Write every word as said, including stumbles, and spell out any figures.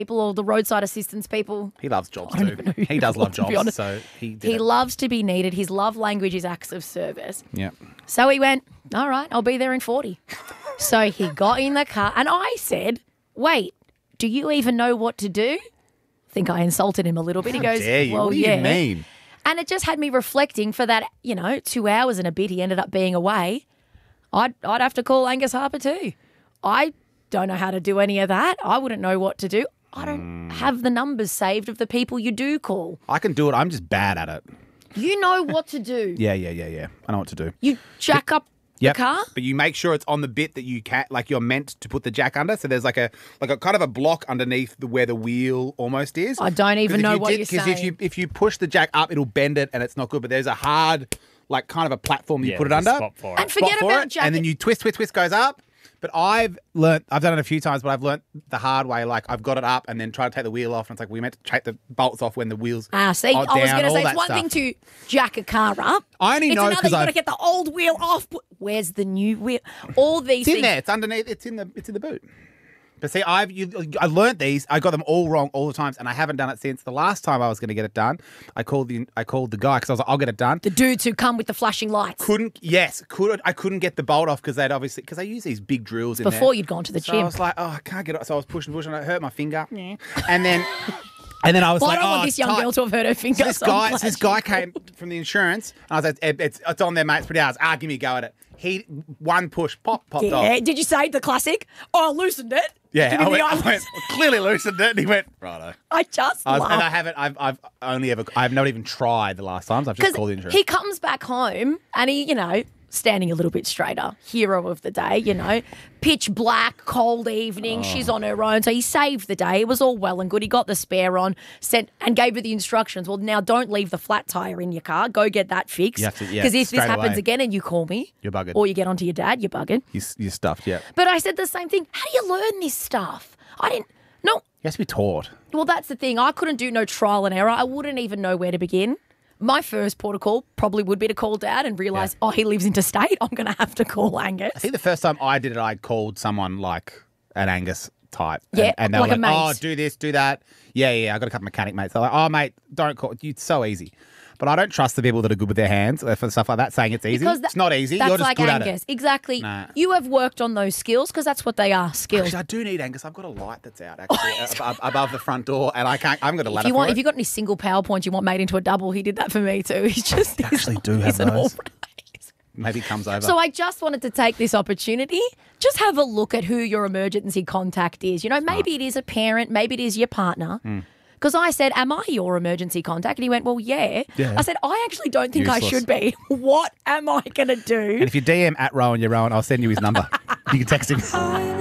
people or the roadside assistance people. He loves jobs I don't too. even know who He does he love was, to be jobs, honest. so he did He it. loves to be needed. His love language is acts of service. Yeah. So he went, all right, I'll be there in forty. So he got in the car and I said, wait, do you even know what to do? I think I insulted him a little bit. He How goes, dare you? well, What do yeah. you mean? And it just had me reflecting for that, you know, two hours and a bit he ended up being away. I'd, I'd have to call Angus Harper too. I don't know how to do any of that. I wouldn't know what to do. I don't Mm. have the numbers saved of the people you do call. I can do it. I'm just bad at it. You know what to do. Yeah, yeah, yeah, yeah. I know what to do. You jack up Yep. the car. But you make sure it's on the bit that you can, like you're meant to put the jack under. So there's like a like a kind of a block underneath the where the wheel almost is. I don't even know what you're Because if saying. you if you push the jack up, it'll bend it and it's not good. But there's a hard, like kind of a platform you Yeah, put it there's a under. spot for it. And forget spot for about it, jacket. and then you twist, twist, twist goes up. But I've learnt, I've done it a few times, but I've learnt the hard way. Like I've got it up and then try to take the wheel off, and it's like we meant to take the bolts off when the wheels. Ah, see, are I was down, going to all say, that it's one stuff. thing to jack a car up. I only it's know another, 'cause you've got to I've- get the old wheel off. Put- Where's the new wheel? All these It's in things. there. It's underneath. It's in the. It's in the boot. But see, I've you, I learnt these. I got them all wrong all the times, and I haven't done it since. The last time I was going to get it done, I called the I called the guy because I was like, I'll get it done. The dudes who come with the flashing lights. Couldn't. Yes, could I couldn't get the bolt off because they'd obviously because I use these big drills in there. Before you'd gone to the So gym. I was like, oh, I can't get it. So I was pushing, pushing, and it hurt my finger. And then, and then I was Well, like, I don't oh, want it's this young tight. girl to have hurt her finger. So this so I'm guy, so this glad guy she- came from the insurance, and I was like, it, it's it's on there, mate. It's pretty hard. Ah, give me a go at it. He one push, pop, popped Yeah. off. Did you say the classic? Oh, I loosened it. Yeah, Give me I the went, I eyes. went clearly loosened it, and he went righto. I just I was, and I laughed. haven't. I've, I've only ever. I've not even tried the last times. I've just called the insurance. he comes back home and he, you know, standing a little bit straighter, hero of the day, you know, pitch black, cold evening, Oh. she's on her own. So he saved the day. It was all well and good. He got the spare on, sent and gave her the instructions. Well, now don't leave the flat tire in your car. Go get that fixed. You have to- yeah, Because if this straight happens away. again and you call me, You're buggered. or you get onto your dad, you're bugging. you, you stuffed. Yeah, But I said the same thing. How do you learn this stuff? I didn't. No. you have to be taught. Well, that's the thing. I couldn't do no trial and error. I wouldn't even know where to begin. My first protocol probably would be to call Dad and realise, oh, he lives interstate. I'm going to have to call Angus. I think the first time I did it, I called someone like an Angus type. Yeah, and, and they like were a like, mate. oh, do this, do that. Yeah, yeah. I got a couple of mechanic mates. They're like, oh, mate, don't call. It's so easy. But I don't trust the people that are good with their hands for stuff like that, saying it's easy. Because tha- it's not easy. That's You're just like good Angus. at it. Exactly. Nah. You have worked on those skills because that's what they are, skills. Actually, I do need Angus. I've got a light that's out actually ab- above the front door, and I can't. I haven't got a ladder If you want, for if it. you got any single PowerPoints you want made into a double, he did that for me too. He's just he's, actually do have he's an those. all-right. Maybe it comes over. So I just wanted to take this opportunity, just have a look at who your emergency contact is. You know, maybe it is a parent, maybe it is your partner. Hmm. Because I said, am I your emergency contact? And he went, well, yeah. Yeah. I said, I actually don't think I Useless. should be. What am I going to do? and if you D M at Rowan, you're Rowan, I'll send you his number. You can text him.